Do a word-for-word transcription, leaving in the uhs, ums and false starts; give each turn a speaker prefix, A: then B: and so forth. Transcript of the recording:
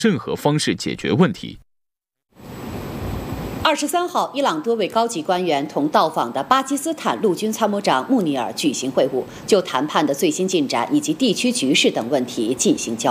A: 任何方式解决问题。
B: 二十三号，伊朗多位高级官员同到访的巴基斯坦陆军参谋长穆尼尔举行会晤，就谈判的最新进展以及地区局势等问题进行交